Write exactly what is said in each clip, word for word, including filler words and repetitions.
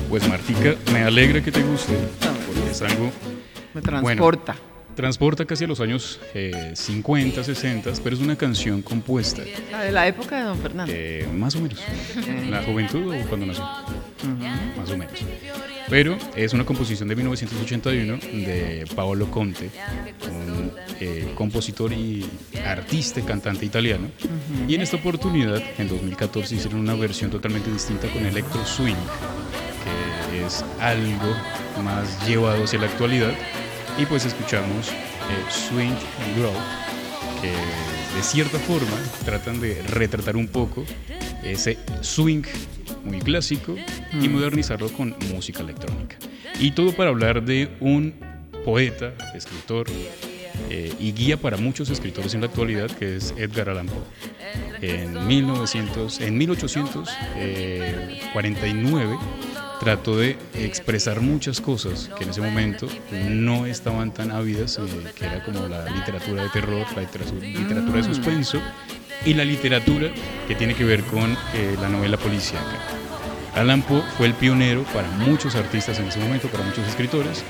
Pues Martica, me alegra que te guste, porque es algo... Me transporta. Bueno, transporta casi a los años eh, cincuenta, sesenta, pero es una canción compuesta. La de la época de Don Fernando. Eh, más o menos. ¿La juventud o cuando nació? Uh-huh. Más o menos. Pero es una composición de mil novecientos ochenta y uno de Paolo Conte, un eh, compositor y artista y cantante italiano. Uh-huh. Y en esta oportunidad, en dos mil catorce, hicieron una versión totalmente distinta con electro swing, que es algo más llevado hacia la actualidad. Y pues escuchamos eh, Swing and Grow, que de cierta forma tratan de retratar un poco ese swing muy clásico mm. y modernizarlo con música electrónica. Y todo para hablar de un poeta, escritor eh, y guía para muchos escritores en la actualidad, que es Edgar Allan Poe. En, mil novecientos, en mil ochocientos cuarenta y nueve trató de expresar muchas cosas que en ese momento no estaban tan ávidas, eh, que era como la literatura de terror, la literatura, literatura de suspenso y la literatura que tiene que ver con eh, la novela policíaca. Allan Poe fue el pionero para muchos artistas en ese momento, para muchos escritores,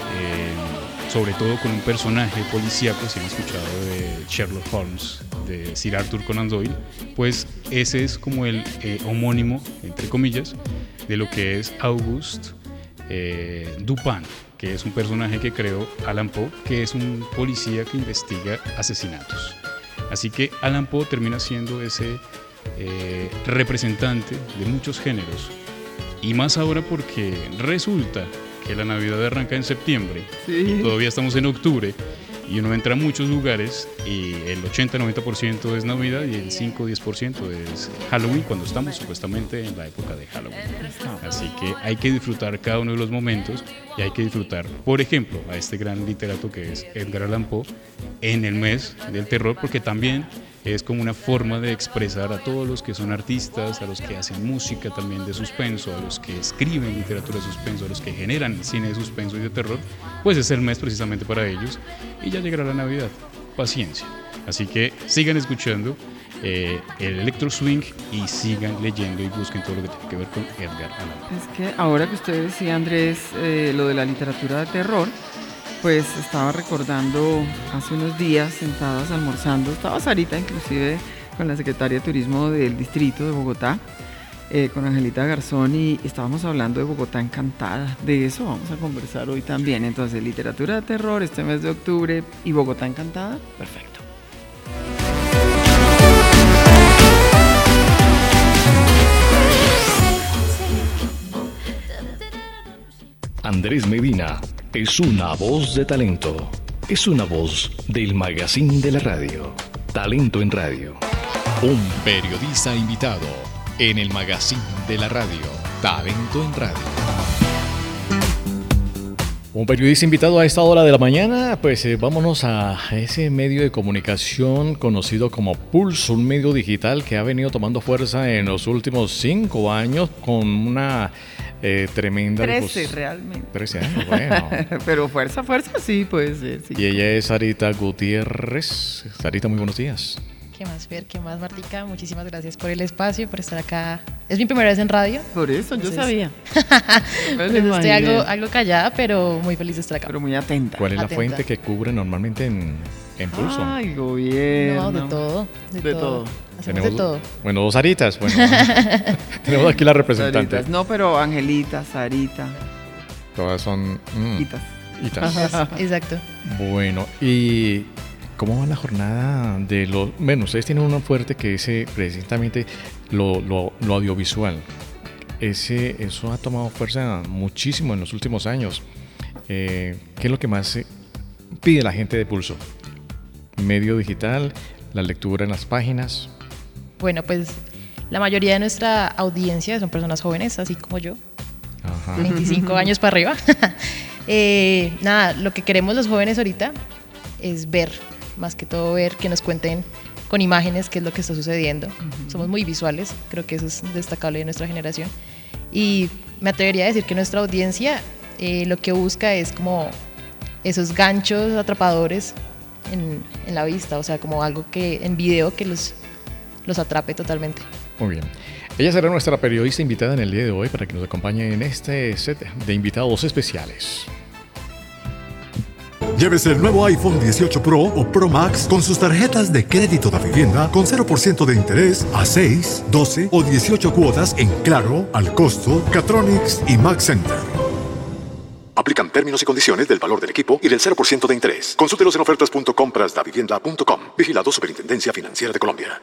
eh, sobre todo con un personaje policíaco, si han escuchado de Sherlock Holmes, de Sir Arthur Conan Doyle, pues ese es como el eh, homónimo, entre comillas, de lo que es Auguste eh, Dupin, que es un personaje que creó Allan Poe, que es un policía que investiga asesinatos. Así que Allan Poe termina siendo ese eh, representante de muchos géneros, y más ahora porque resulta que la Navidad arranca en septiembre, sí. y todavía estamos en octubre, y uno entra a muchos lugares y el ochenta a noventa por ciento es Navidad y el cinco a diez por ciento es Halloween, cuando estamos supuestamente en la época de Halloween. Así que hay que disfrutar cada uno de los momentos y hay que disfrutar, por ejemplo, a este gran literato que es Edgar Allan Poe en el mes del terror, porque también es como una forma de expresar a todos los que son artistas, a los que hacen música también de suspenso, a los que escriben literatura de suspenso, a los que generan cine de suspenso y de terror, pues es el mes precisamente para ellos, y ya llegará la Navidad. Paciencia. Así que sigan escuchando eh, el electro swing y sigan leyendo y busquen todo lo que tiene que ver con Edgar Allan Poe. Es que ahora que usted decía, Andrés, eh, lo de la literatura de terror, pues estaba recordando hace unos días, sentadas almorzando, estaba Sarita inclusive con la secretaria de Turismo del Distrito de Bogotá, eh, con Angelita Garzón, y estábamos hablando de Bogotá Encantada. De eso vamos a conversar hoy también. Entonces, literatura de terror este mes de octubre y Bogotá Encantada, perfecto. Andrés Medina es una voz de talento, es una voz del magazine de la radio, Talento en Radio. Un periodista invitado en el magazine de la radio, Talento en Radio. Un periodista invitado a esta hora de la mañana, pues eh, vámonos a ese medio de comunicación conocido como Pulso, un medio digital que ha venido tomando fuerza en los últimos cinco años con una eh, tremenda... Trece pues, realmente. Trece años, bueno. Pero fuerza, fuerza sí puede ser. Sí. Y ella es Sarita Gutiérrez. Sarita, muy buenos días. ¿Qué más, Fer? ¿Qué más, Martica? Muchísimas gracias por el espacio, por estar acá. Es mi primera vez en radio. Por eso, entonces, yo sabía. Pues estoy algo, algo callada, pero muy feliz de estar acá. Pero muy atenta. ¿Cuál es la atenta. fuente que cubre normalmente en, en Pulso? Ay, gobierno. No, de todo. De, de todo. todo. Hacemos Tenemos, de todo. Bueno, dos Saritas. Bueno, tenemos aquí la representante. Saritas. No, pero Angelita, Sarita. Todas son... Mm, Itas. itas. Exacto. Bueno, y... ¿cómo va la jornada de los... Bueno, ustedes tienen uno fuerte que es eh, precisamente lo, lo, lo audiovisual. Ese, eso ha tomado fuerza muchísimo en los últimos años. Eh, ¿Qué es lo que más eh, pide la gente de Pulso? Medio digital, la lectura en las páginas. Bueno, pues la mayoría de nuestra audiencia son personas jóvenes, así como yo. Ajá. veinticinco años para arriba. eh, nada, lo que queremos los jóvenes ahorita es ver, más que todo ver, que nos cuenten con imágenes qué es lo que está sucediendo. Uh-huh. Somos muy visuales, creo que eso es destacable de nuestra generación. Y me atrevería a decir que nuestra audiencia eh, lo que busca es como esos ganchos atrapadores en, en la vista, o sea, como algo que en video que los, los atrape totalmente. Muy bien. Ella será nuestra periodista invitada en el día de hoy para que nos acompañe en este set de invitados especiales. Llévese el nuevo iPhone dieciocho Pro o Pro Max con sus tarjetas de crédito de vivienda con cero por ciento de interés a seis, doce o dieciocho cuotas en Claro, Al Costo, Catronics y Max Center. Aplican términos y condiciones del valor del equipo y del cero por ciento de interés. Consúltelos en ofertas punto compras da vivienda punto com. Vigilado Superintendencia Financiera de Colombia.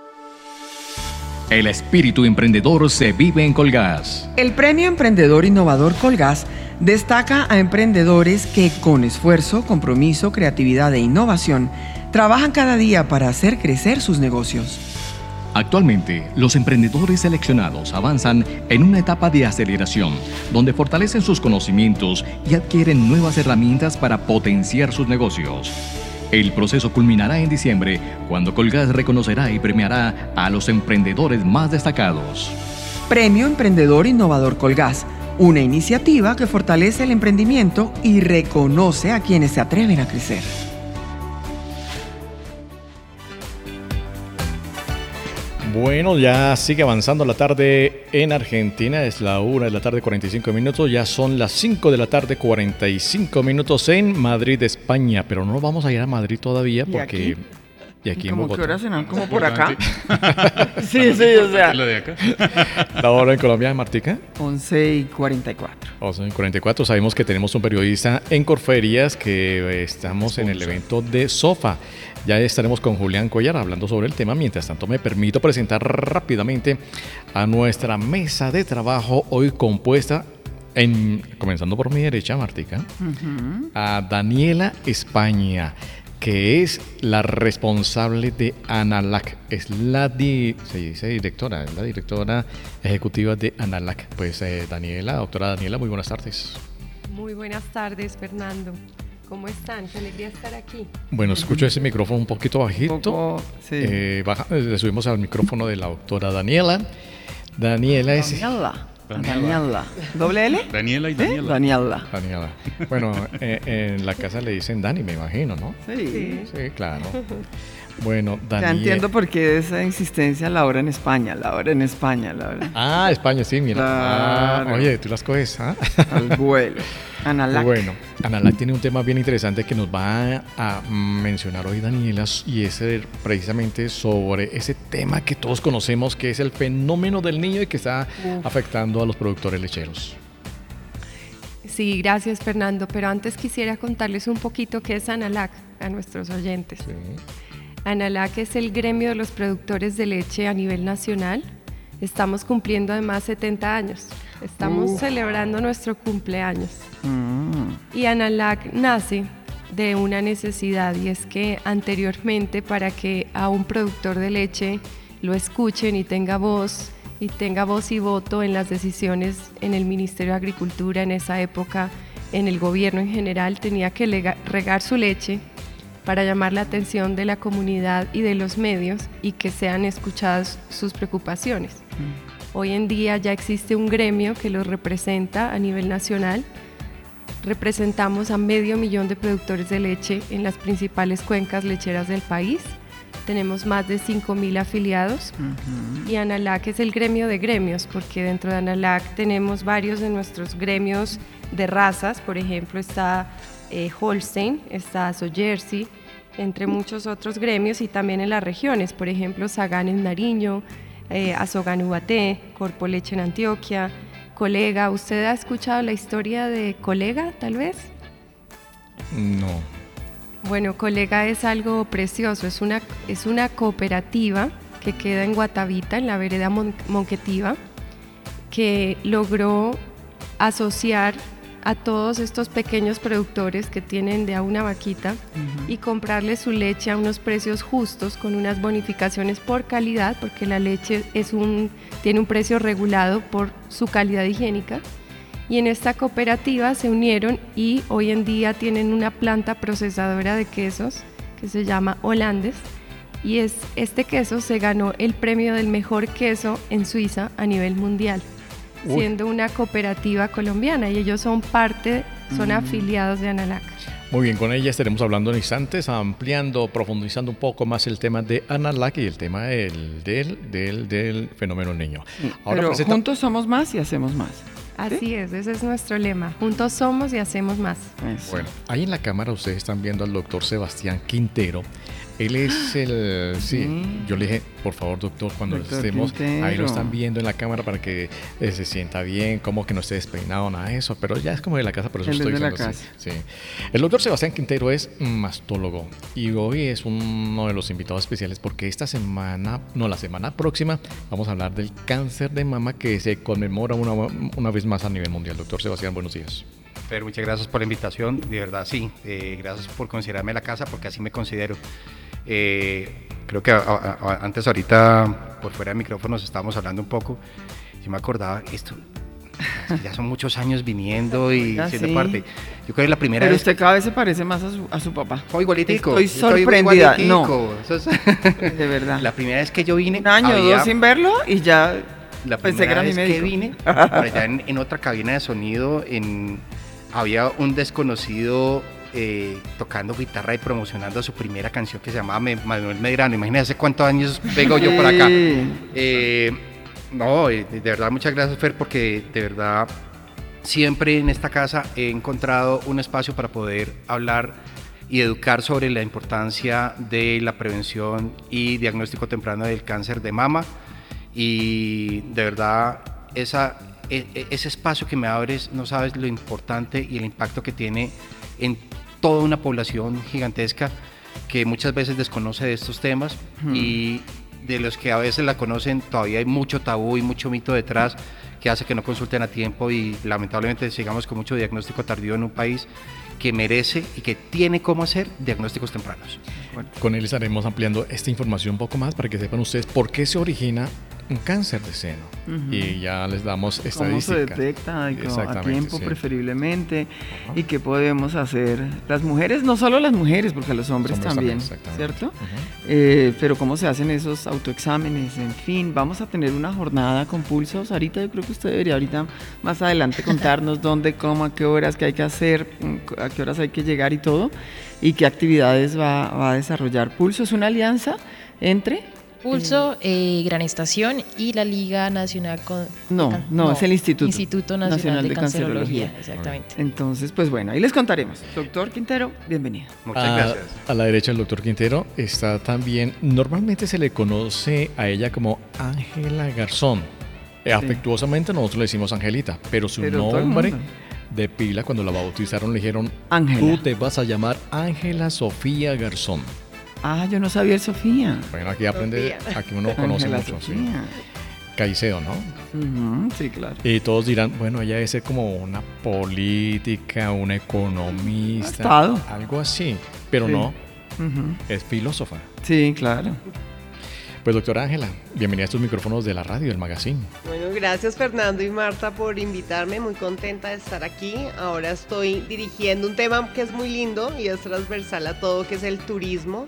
El espíritu emprendedor se vive en Colgas. El Premio Emprendedor Innovador Colgas destaca a emprendedores que con esfuerzo, compromiso, creatividad e innovación trabajan cada día para hacer crecer sus negocios. Actualmente, los emprendedores seleccionados avanzan en una etapa de aceleración, donde fortalecen sus conocimientos y adquieren nuevas herramientas para potenciar sus negocios. El proceso culminará en diciembre, cuando Colgas reconocerá y premiará a los emprendedores más destacados. Premio Emprendedor Innovador Colgas, una iniciativa que fortalece el emprendimiento y reconoce a quienes se atreven a crecer. Bueno, ya sigue avanzando la tarde en Argentina, es la una de la tarde, cuarenta y cinco minutos, ya son las cinco de la tarde, cuarenta y cinco minutos en Madrid, España, pero no vamos a ir a Madrid todavía porque... ¿Y aquí? Y aquí ¿Y en como Bogotá. qué hora serán? ¿Como por acá? Sí, sí, o sea. ¿La de acá? ¿La hora en Colombia, Martica? once y cuarenta y cuatro. once y cuarenta y cuatro, sabemos que tenemos un periodista en Corferias, que estamos en el evento de SOFA. Ya estaremos con Julián Cuellar hablando sobre el tema. Mientras tanto, me permito presentar rápidamente a nuestra mesa de trabajo hoy compuesta, en, comenzando por mi derecha, Martica, uh-huh. a Daniela España, que es la responsable de ANALAC, es la, di, se dice directora, es la directora ejecutiva de ANALAC. Pues eh, Daniela, doctora Daniela, muy buenas tardes. Muy buenas tardes, Fernando. ¿Cómo están? Qué alegría estar aquí. Bueno, escucho ese micrófono un poquito bajito. Un poco, sí. eh, baja, le subimos al micrófono de la doctora Daniela. Daniela es... Daniela. Daniela. ¿Doble L? Daniela y Daniela. ¿Eh? Daniela. Daniela. Bueno, eh, en la casa le dicen Dani, me imagino, ¿no? Sí. Sí, claro. Bueno, Daniela. Ya entiendo por qué esa insistencia, la hora en España, la hora en España, la hora. Ah, España, sí, mira. Claro. Ah, oye, tú las coges, ¿ah? Al vuelo. ANALAC. Bueno, ANALAC tiene un tema bien interesante que nos va a mencionar hoy Daniela, y es precisamente sobre ese tema que todos conocemos, que es el fenómeno del niño y que está Uf. afectando a los productores lecheros. Sí, gracias, Fernando, pero antes quisiera contarles un poquito qué es ANALAC a nuestros oyentes. Sí. ANALAC es el gremio de los productores de leche a nivel nacional. Estamos cumpliendo además setenta años. Estamos uh. celebrando nuestro cumpleaños. Mm. Y ANALAC nace de una necesidad, y es que anteriormente, para que a un productor de leche lo escuchen y tenga voz, y tenga voz y voto en las decisiones en el Ministerio de Agricultura en esa época, en el gobierno en general, tenía que lega- regar su leche para llamar la atención de la comunidad y de los medios y que sean escuchadas sus preocupaciones. Mm. Hoy en día ya existe un gremio que los representa a nivel nacional. Representamos a medio millón de productores de leche en las principales cuencas lecheras del país. Tenemos más de cinco mil afiliados. Uh-huh. Y ANALAC es el gremio de gremios, porque dentro de ANALAC tenemos varios de nuestros gremios de razas. Por ejemplo, está eh, Holstein, está Sojersey, entre muchos otros gremios, y también en las regiones, por ejemplo, Sagán en Nariño, eh, Azogán Ubaté, Corpo Leche en Antioquia, Colega. ¿Usted ha escuchado la historia de Colega, tal vez? No. Bueno, Colega es algo precioso, es una, es una cooperativa que queda en Guatavita, en la vereda Mon- Monquetiva, que logró asociar a todos estos pequeños productores que tienen de a una vaquita uh-huh. y comprarles su leche a unos precios justos, con unas bonificaciones por calidad, porque la leche es un, tiene un precio regulado por su calidad higiénica. Y en esta cooperativa se unieron y hoy en día tienen una planta procesadora de quesos que se llama Holandes, y es, este queso se ganó el premio del mejor queso en Suiza a nivel mundial, Uy. siendo una cooperativa colombiana, y ellos son parte son mm. afiliados de ANALAC. Muy bien, con ella estaremos hablando en instantes, ampliando, profundizando un poco más el tema de ANALAC y el tema del, del, del, del fenómeno niño. Ahora Pero presenta... juntos somos más y hacemos más. Así ¿Sí? es, ese es nuestro lema. Juntos somos y hacemos más. Eso. Bueno, ahí en la cámara ustedes están viendo al doctor Sebastián Quintero. Él es el... Sí, sí. Yo le dije, por favor, doctor, cuando doctor estemos... Quintero. Ahí lo están viendo en la cámara para que eh, se sienta bien, como que no esté despeinado, nada de eso. Pero ya es como de la casa, por eso Él estoy es de diciendo la así. Sí. El doctor Sebastián Quintero es mastólogo. Y hoy es uno de los invitados especiales porque esta semana, no, la semana próxima, vamos a hablar del cáncer de mama que se conmemora una, una vez más a nivel mundial. Doctor Sebastián, buenos días. Fer, muchas gracias por la invitación. De verdad, sí. Eh, gracias por considerarme la casa porque así me considero. Eh, creo que a, a, a, antes ahorita por fuera de micrófonos estábamos hablando un poco. Yo me acordaba esto, ya son muchos años viniendo y ya, siendo sí. parte. Yo creo que la primera Pero vez... usted cada vez se parece más a su, a su papá. Oh, igualitico. Estoy sorprendida. Estoy no, Eso es... de verdad. La primera vez que yo vine... Un año o había... dos sin verlo y ya La pensé que era mi primera vez médico. que vine, por allá en, en otra cabina de sonido, en, había un desconocido... Eh, tocando guitarra y promocionando su primera canción que se llamaba Manuel Medrano. Imagínense cuántos años vengo yo por acá. Eh, no, de verdad, muchas gracias, Fer, porque de verdad siempre en esta casa he encontrado un espacio para poder hablar y educar sobre la importancia de la prevención y diagnóstico temprano del cáncer de mama. Y de verdad, esa, ese espacio que me abres, no sabes lo importante y el impacto que tiene en toda una población gigantesca que muchas veces desconoce de estos temas hmm. y de los que a veces la conocen todavía hay mucho tabú y mucho mito detrás que hace que no consulten a tiempo y lamentablemente sigamos con mucho diagnóstico tardío en un país que merece y que tiene cómo hacer diagnósticos tempranos. Bueno, con él estaremos ampliando esta información un poco más para que sepan ustedes por qué se origina un cáncer de seno uh-huh. y ya les damos estadísticas. ¿Cómo se detecta a tiempo sí. preferiblemente uh-huh. y qué podemos hacer? Las mujeres, no solo las mujeres, porque a los hombres, hombres también, también ¿cierto? Uh-huh. Eh, pero cómo se hacen esos autoexámenes, en fin, vamos a tener una jornada con pulsos. Ahorita yo creo que usted debería ahorita más adelante contarnos dónde, cómo, a qué horas, qué hay que hacer, a qué horas hay que llegar y todo, y qué actividades va, va a desarrollar Pulso. Es una alianza entre... Pulso, eh, Gran Estación y la Liga Nacional con, no, can, no, no, es el Instituto, Instituto Nacional, Nacional de, de Cancerología. Cancerología. Exactamente. Entonces, pues bueno, ahí les contaremos. Doctor Quintero, bienvenido. Muchas a, gracias. A la derecha del doctor Quintero está también, normalmente se le conoce a ella como Ángela Garzón. Sí. Afectuosamente nosotros le decimos Angelita, pero su pero nombre de pila cuando la bautizaron le dijeron, Ángela. Tú te vas a llamar Ángela Sofía Garzón. Ah, yo no sabía el Sofía. Bueno, aquí aprende, aquí uno conoce mucho. Sí. Caicedo, ¿no? Uh-huh, sí, claro. Y todos dirán, bueno, ella debe ser como una política, una economista, Estado. algo así, pero sí. no, uh-huh. es filósofa. Sí, claro. Pues doctora Ángela, bienvenida a estos micrófonos de la radio, del magazine. Bueno, gracias Fernando y Marta por invitarme, muy contenta de estar aquí. Ahora estoy dirigiendo un tema que es muy lindo y es transversal a todo, que es el turismo.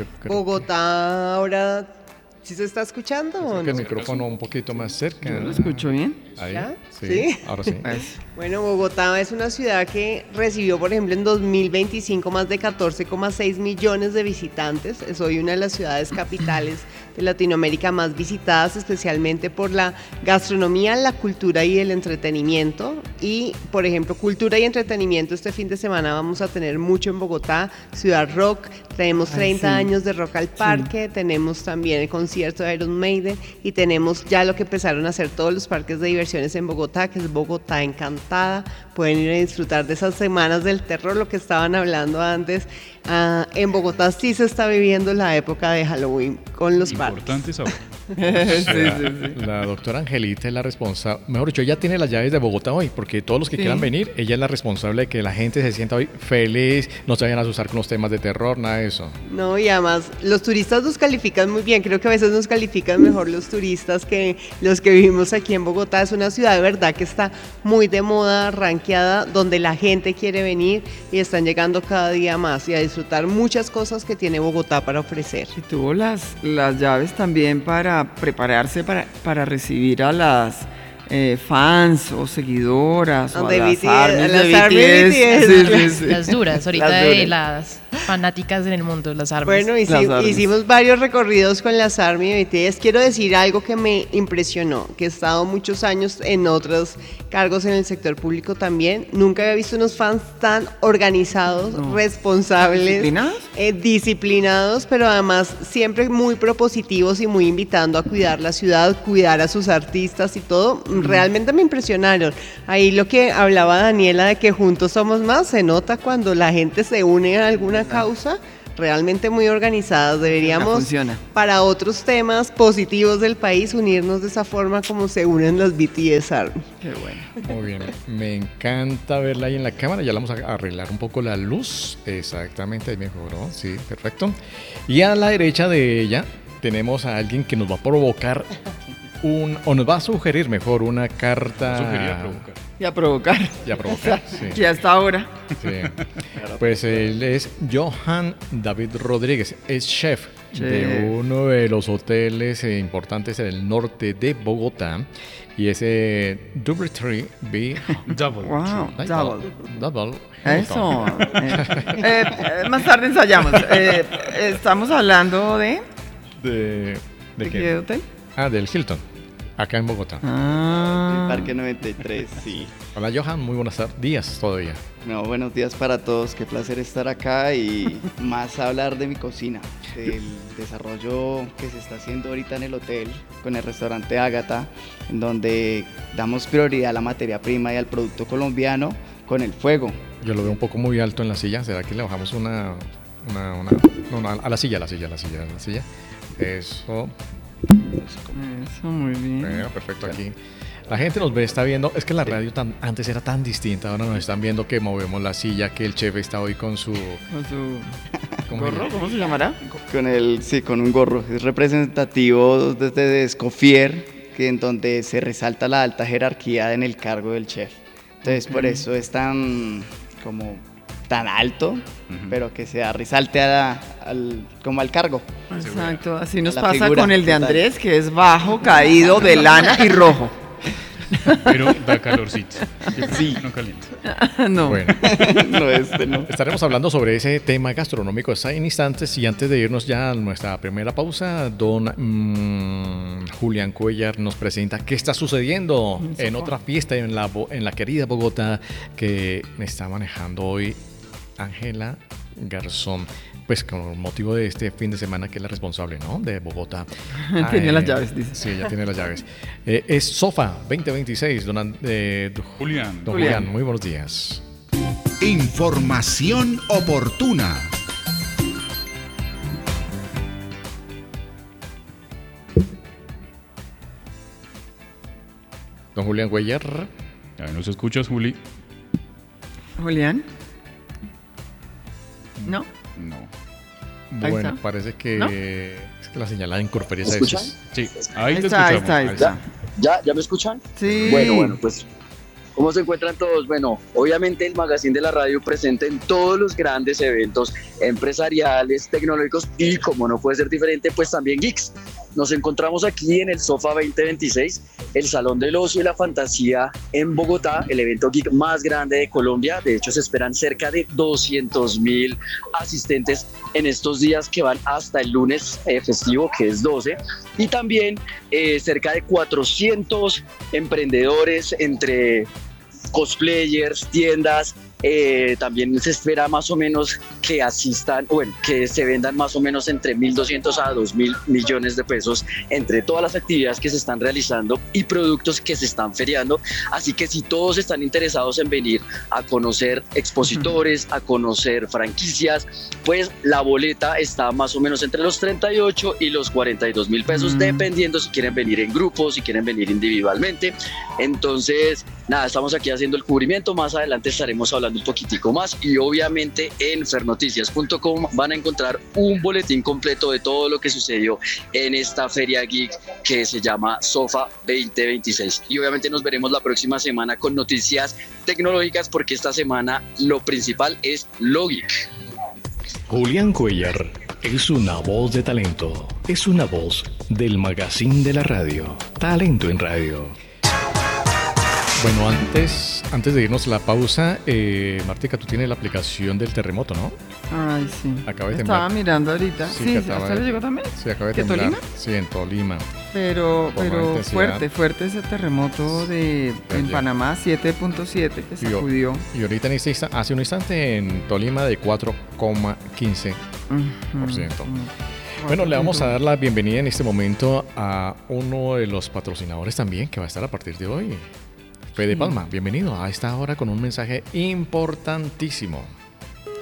Bogotá que... ahora... ¿Sí se está escuchando o no? El micrófono un poquito más cerca. ¿Yo lo escucho bien? Ahí, ¿Ya? Sí, ¿Sí? Ahora sí. Bueno, Bogotá es una ciudad que recibió, por ejemplo, en dos mil veinticinco más de catorce coma seis millones de visitantes. Es hoy una de las ciudades capitales de Latinoamérica más visitadas, especialmente por la gastronomía, la cultura y el entretenimiento. Y, por ejemplo, cultura y entretenimiento, este fin de semana vamos a tener mucho en Bogotá, Ciudad Rock, tenemos treinta Ay, sí. años de Rock al Parque, sí. tenemos también el concierto de Iron Maiden y tenemos ya lo que empezaron a hacer todos los parques de diversiones en Bogotá, que es Bogotá Encantada. Pueden ir a disfrutar de esas semanas del terror, lo que estaban hablando antes. Uh, en Bogotá sí se está viviendo la época de Halloween con los Importante parques. saber. sí, sí, sí. La doctora Angelita es la responsable, mejor dicho, ella tiene las llaves de Bogotá hoy, porque todos los que sí. quieran venir, ella es la responsable de que la gente se sienta hoy feliz, no se vayan a asustar con los temas de terror, nada de eso. No, y además los turistas nos califican muy bien, creo que a veces nos califican mejor los turistas que los que vivimos aquí en Bogotá. Es una ciudad de verdad que está muy de moda, rankeada, donde la gente quiere venir y están llegando cada día más y a disfrutar muchas cosas que tiene Bogotá para ofrecer. Y tuvo las, las llaves también para prepararse para, para recibir a las eh, fans o seguidoras o a las B T S, ARMYs a de las ARMY B T S. B T S. Sí, sí, sí. Las duras, ahorita Las de duras. las fanáticas en el mundo, las armas. Bueno, hici- Las ARMYs. hicimos varios recorridos con las ARMY B T S. Quiero decir algo que me impresionó, que he estado muchos años en otros cargos en el sector público también. Nunca había visto unos fans tan organizados, No. responsables, ¿Disciplinados? eh, disciplinados, pero además siempre muy propositivos y muy invitando a cuidar la ciudad, cuidar a sus artistas y todo. Realmente me impresionaron. Ahí lo que hablaba Daniela de que juntos somos más, se nota cuando la gente se une a alguna causa, realmente muy organizadas. Deberíamos, funciona. para otros temas positivos del país, unirnos de esa forma como se unen las B T S ARMY. Qué bueno. Muy bien, me encanta verla ahí en la cámara. Ya la vamos a arreglar un poco la luz. Exactamente, ahí mejoró. Sí, perfecto. Y a la derecha de ella tenemos a alguien que nos va a provocar un, o nos va a sugerir mejor una carta. Sugerir a provocar. Y a provocar. Y a provocar, sí. Y hasta ahora. Sí. Pues él es Johan David Rodríguez, es chef, Chef. de uno de los hoteles eh, importantes en el norte de Bogotá y ese Double Tree B. Double. Wow, double. Double. Eso. Eh, eh, eh, más tarde ensayamos. Eh, estamos hablando de... ¿De, de ¿De qué? qué hotel? Ah, del Hilton, acá en Bogotá. Ah. Parque noventa y tres, sí. Hola Johan, muy buenos tar- días todavía. No, buenos días para todos, qué placer estar acá y más hablar de mi cocina, del desarrollo que se está haciendo ahorita en el hotel con el restaurante Ágata, en donde damos prioridad a la materia prima y al producto colombiano con el fuego. Yo lo veo un poco muy alto en la silla, ¿será que le bajamos una... una, una no, no, a la silla, a la silla, a la silla, a la silla? Eso... Eso, muy bien. Bueno, perfecto, aquí. La gente nos ve, está viendo, es que la radio tan, antes era tan distinta, ahora nos están viendo que movemos la silla, que el chef está hoy con su... Con su ¿cómo gorro, se llama? ¿cómo se llamará? Con el, sí, con un gorro, es representativo desde Escoffier, que en donde se resalta la alta jerarquía en el cargo del chef. Entonces, por Ok. eso es tan, como, tan alto, Ujú. pero que se da resalte a la- al, como al cargo. Exacto, así nos La pasa figura, con el de total. Andrés, que es bajo, caído, de lana y rojo. Pero da calorcito. Sí. No caliente. No. Bueno, No, este no. estaremos hablando sobre ese tema gastronómico en instantes y antes de irnos ya a nuestra primera pausa, don mm, Julián Cuellar nos presenta qué está sucediendo en otra fiesta en la, Bo- en la querida Bogotá que me está manejando hoy Ángela Garzón. Pues con motivo de este fin de semana que es la responsable, ¿no? De Bogotá. Tiene Ah, las eh, llaves, dice. Sí, ya tiene las llaves. Eh, es Sofa veinte veintiséis, don, An- eh, don Julián. don Julián. Julián, muy buenos días. Información oportuna. Don Julián Cuellar. Ya nos escuchas, Juli. Julián. ¿No? No. Ahí Bueno, está. parece que ¿No? es que la señalada incorporaría ¿Me a escuchan? veces. Sí, ahí Ahí te está, ahí escuchamos. está, ahí está. ¿Ya? ¿Ya me escuchan? Sí. Bueno, bueno, pues, ¿cómo se encuentran todos? Bueno, obviamente el Magazine de la Radio presente en todos los grandes eventos empresariales, tecnológicos y, como no puede ser diferente, pues también geeks. Nos encontramos aquí en el Sofa veinte veintiséis, el Salón del Ocio y la Fantasía en Bogotá, el evento geek más grande de Colombia. De hecho, se esperan cerca de doscientos mil asistentes en estos días que van hasta el lunes eh, festivo, que es doce. Y también eh, cerca de cuatrocientos emprendedores entre cosplayers, tiendas. Eh, también se espera más o menos que asistan, bueno, que se vendan más o menos entre mil doscientos a dos mil millones de pesos entre todas las actividades que se están realizando y productos que se están feriando. Así que si todos están interesados en venir a conocer expositores, a conocer franquicias, pues la boleta está más o menos entre los treinta y ocho y los cuarenta y dos mil pesos, Mm. dependiendo si quieren venir en grupo, si quieren venir individualmente. Entonces, nada, estamos aquí haciendo el cubrimiento. Más adelante estaremos hablando un poquitico más y obviamente en fernoticias punto com van a encontrar un boletín completo de todo lo que sucedió en esta feria geek que se llama Sofa veinte veintiséis. Y obviamente nos veremos la próxima semana con noticias tecnológicas, porque esta semana lo principal es lo geek. Julián Cuellar es una voz de talento, es una voz del Magazine de la Radio, Talento en Radio. Bueno, antes, antes de irnos a la pausa, eh, Martica, tú tienes la aplicación del terremoto, ¿no? Ay, sí. Acaba de Estaba temblar. mirando ahorita. Sí, que ¿hasta acaba le de- llegó también? Sí, acaba de ¿Que temblar. Tolima? Sí, en Tolima. Pero, Por la pero intensidad. fuerte, fuerte ese terremoto de en Ayer. Panamá, siete punto siete, que Y, o- sacudió. y ahorita en este insta- hace un instante en Tolima de cuatro coma quince por ciento. Bueno, le vamos a dar la bienvenida en este momento a uno de los patrocinadores también que va a estar a partir de hoy. Fede Sí. Palma, bienvenido a esta hora con un mensaje importantísimo.